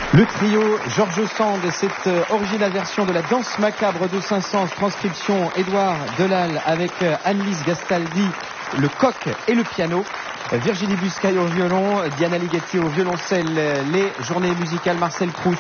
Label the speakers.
Speaker 1: Le trio Georges Sand et cette originale version de la danse macabre de Saint-Saëns, transcription Édouard Delal avec Annelise Gastaldi, le coq et le piano, Virginie Buscaille au violon, Diana Ligeti au violoncelle, les journées musicales Marcel Proust.